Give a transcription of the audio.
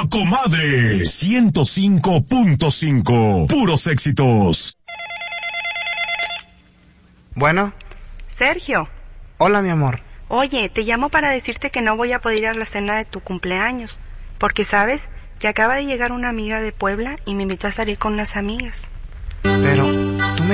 Comadre 105.5. Puros éxitos. Bueno. Sergio. Hola, mi amor. Oye, te llamo para decirte que no voy a poder ir a la cena de tu cumpleaños, porque, ¿sabes? Que acaba de llegar una amiga de Puebla y me invitó a salir con unas amigas.